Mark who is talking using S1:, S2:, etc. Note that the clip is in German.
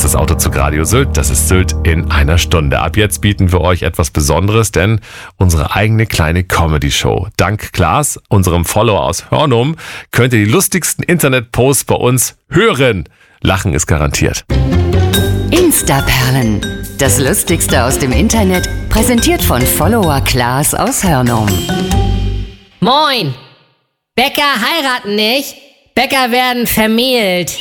S1: ist das Autozug Radio Sylt. Das ist Sylt in einer Stunde. Ab jetzt bieten wir euch etwas Besonderes, denn unsere eigene kleine Comedy-Show. Dank Klaas, unserem Follower aus Hörnum, könnt ihr die lustigsten Internet-Posts bei uns hören. Lachen ist garantiert.
S2: Instaperlen. Das Lustigste aus dem Internet, präsentiert von Follower Klaas aus Hörnum.
S3: Moin! Bäcker heiraten nicht, Bäcker werden vermählt.